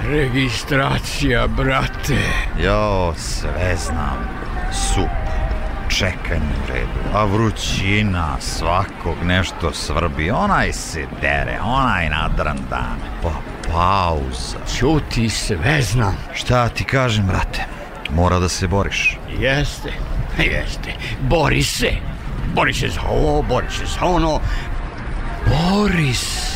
Registracija, brate. Jo, sve znam. Sup, čekanje u redu, a vrućina, svakog nešto svrbi, onaj se dere, onaj nadrandan, pa pauza. Ćuti, sve znam. Šta ti kažem, brate? Mora da se boriš. Jeste. Bori se za ovo, bori se za ono. Bori se.